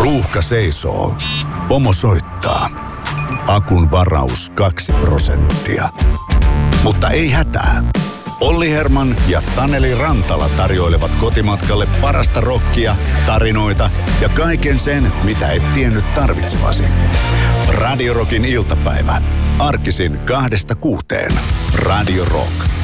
Ruuhka seisoo. Pomo soittaa. Akun varaus 2%. Mutta ei hätää. Olli Herman ja Taneli Rantala tarjoilevat kotimatkalle parasta rockia, tarinoita ja kaiken sen, mitä et tiennyt tarvitsevasi. Radio Rockin iltapäivä. Arkisin 2-6. Radio Rock.